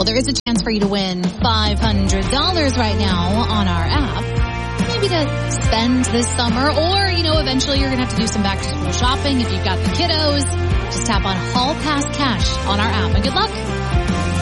Well, there is a chance for you to win $500 right now on our app. Maybe to spend this summer, or, eventually you're going to have to do some back-to-school shopping if you've got the kiddos. Just tap on Hall Pass Cash on our app, and good luck.